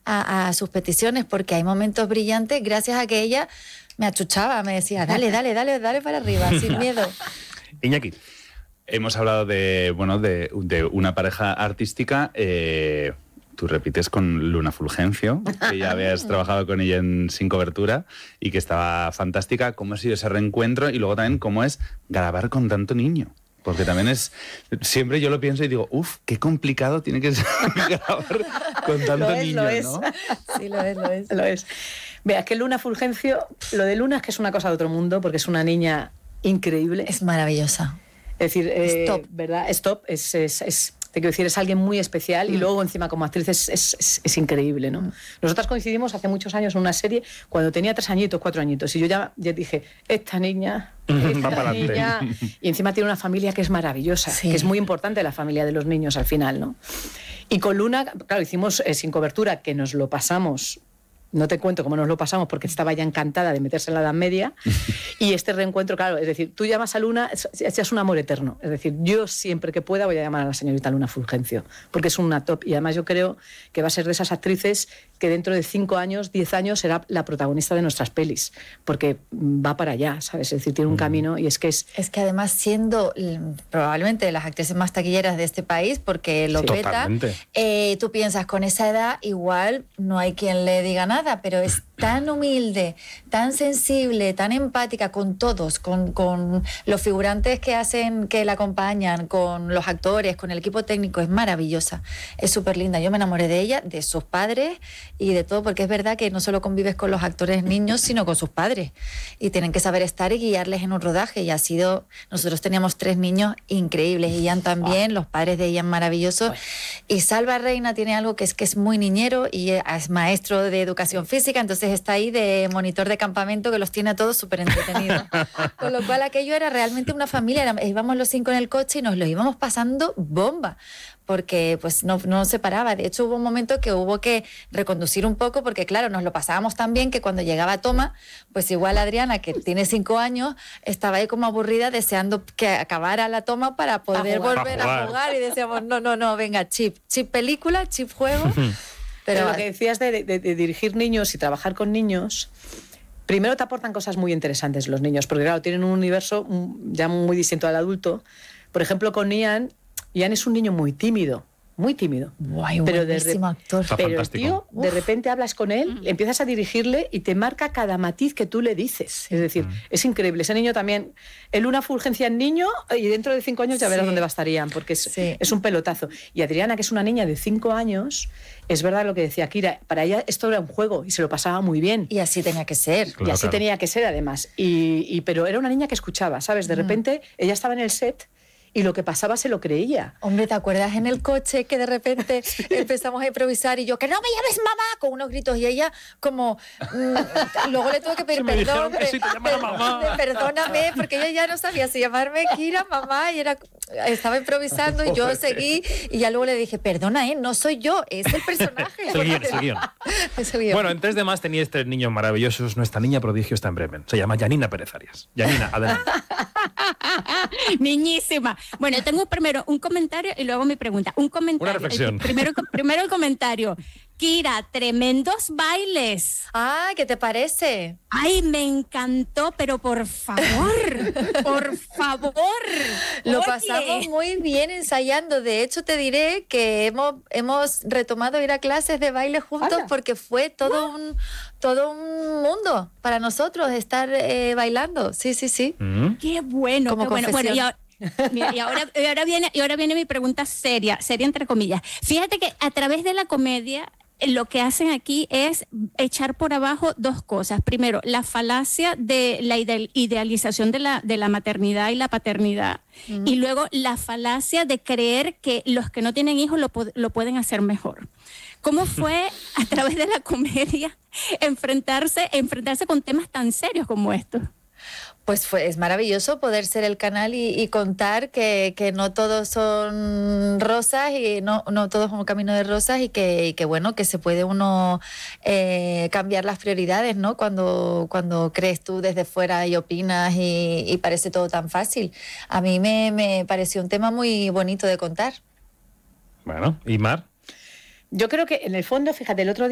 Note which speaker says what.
Speaker 1: a sus peticiones, porque hay momentos brillantes gracias a que ella me achuchaba, me decía, dale para arriba, sin miedo.
Speaker 2: Iñaki, hemos hablado de una pareja artística. Tú repites con Luna Fulgencio, que ya habías trabajado con ella en Sin Cobertura y que estaba fantástica. ¿Cómo ha sido ese reencuentro? Y luego también, ¿cómo es grabar con tanto niño? Porque también siempre yo lo pienso y digo, qué complicado tiene que ser grabar con tanto niño,
Speaker 1: lo es.
Speaker 2: ¿no?
Speaker 1: Sí, lo es.
Speaker 3: Lo es. Vea, que Luna Fulgencio, lo de Luna es que es una cosa de otro mundo, porque es una niña increíble.
Speaker 1: Es maravillosa.
Speaker 3: Es decir,
Speaker 1: Stop.
Speaker 3: ¿verdad? Stop, te quiero decir, es alguien muy especial y luego encima como actriz es increíble, ¿no? Nosotras coincidimos hace muchos años en una serie cuando tenía 3 añitos, 4 añitos y yo ya dije, esta niña... Y encima tiene una familia que es maravillosa, que es muy importante la familia de los niños al final, ¿no? Y con Luna, claro, hicimos Sin Cobertura, que nos lo pasamos... No te cuento cómo nos lo pasamos porque estaba ya encantada de meterse en la Edad Media. Y este reencuentro, claro, es decir, tú llamas a Luna, es un amor eterno. Es decir, yo siempre que pueda voy a llamar a la señorita Luna Fulgencio, porque es una top. Y además yo creo que va a ser de esas actrices que dentro de 5 años, 10 años será la protagonista de nuestras pelis, porque va para allá, ¿sabes? Es decir, tiene un camino y es que es...
Speaker 1: Es que además siendo probablemente de las actrices más taquilleras de este país, porque lo peta, tú piensas, con esa edad igual no hay quien le diga nada, pero es tan humilde, tan sensible, tan empática con todos, con los figurantes que la acompañan, con los actores, con el equipo técnico. Es maravillosa, es súper linda. Yo me enamoré de ella, de sus padres y de todo, porque es verdad que no solo convives con los actores niños, sino con sus padres, y tienen que saber estar y guiarles en un rodaje. Y nosotros teníamos 3 niños increíbles, y Ian también, los padres de Ian maravillosos. Y Salva Reina tiene algo que es muy niñero y es maestro de educación física, entonces está ahí de monitor de campamento, que los tiene a todos súper entretenidos. Con lo cual aquello era realmente una familia. Íbamos los 5 en el coche y nos lo íbamos pasando bomba, porque pues no se paraba. De hecho hubo un momento que hubo que reconducir un poco, porque claro, nos lo pasábamos tan bien que cuando llegaba toma, pues igual Adriana, que tiene 5 años, estaba ahí como aburrida deseando que acabara la toma para poder volver a jugar, y decíamos, no, venga, chip película, chip juego.
Speaker 3: Pero lo que decías de dirigir niños y trabajar con niños, primero te aportan cosas muy interesantes los niños, porque claro, tienen un universo ya muy distinto al adulto. Por ejemplo, con Ian es un niño muy tímido.
Speaker 1: Guay,
Speaker 3: pero
Speaker 1: buenísimo actor.
Speaker 3: Pero el tío, de repente hablas con él, empiezas a dirigirle y te marca cada matiz que tú le dices. Es decir, es increíble. Ese niño también, Luna Fulgencia en niño, y dentro de 5 años ya verás dónde estarían, porque es un pelotazo. Y Adriana, que es una niña de 5 años, es verdad lo que decía Kira, para ella esto era un juego y se lo pasaba muy bien.
Speaker 1: Y así tenía que ser.
Speaker 3: Claro, y así tenía que ser, además. Pero era una niña que escuchaba, ¿sabes? De repente ella estaba en el set y lo que pasaba se lo creía.
Speaker 1: Hombre, ¿te acuerdas en el coche que de repente empezamos a improvisar y yo, que no me llames mamá, con unos gritos, y ella como... luego le tuve que pedir perdón. Perdóname, porque ella ya no sabía si llamarme Kira, mamá, y estaba improvisando y yo seguí, y ya luego le dije, perdona, no soy yo, es el personaje.
Speaker 4: Es el guión.
Speaker 1: Es el guión.
Speaker 4: Bueno, en 3 de más tenía 3 niños maravillosos. Nuestra niña prodigio está en Bremen. Se llama Janina Pérez Arias. Janina, adelante.
Speaker 5: Niñísima. Bueno, tengo primero un comentario y luego mi pregunta. Un comentario.
Speaker 4: Una reflexión.
Speaker 5: Primero el comentario. Kira, tremendos bailes.
Speaker 1: Ah, ¿qué te parece?
Speaker 5: Ay, me encantó, pero por favor, por favor.
Speaker 1: Lo pasamos muy bien ensayando. De hecho, te diré que hemos retomado ir a clases de baile juntos. ¡Hala! Porque fue todo un mundo para nosotros estar bailando. Sí.
Speaker 5: Qué bueno,
Speaker 1: como
Speaker 5: qué bueno. Bueno, y ahora viene mi pregunta seria entre comillas. Fíjate que a través de la comedia lo que hacen aquí es echar por abajo 2 cosas. Primero, la falacia de la idealización de la maternidad y la paternidad. Y luego la falacia de creer que los que no tienen hijos lo pueden hacer mejor. ¿Cómo fue a través de la comedia enfrentarse con temas tan serios como estos?
Speaker 1: Pues es maravilloso poder ser el canal y contar que no todos son rosas y no todos son un camino de rosas, y que bueno, que se puede uno cambiar las prioridades, ¿no? Cuando crees tú desde fuera y opinas y parece todo tan fácil. A mí me pareció un tema muy bonito de contar.
Speaker 4: Bueno, ¿y Mar?
Speaker 3: Yo creo que en el fondo, fíjate, el otro día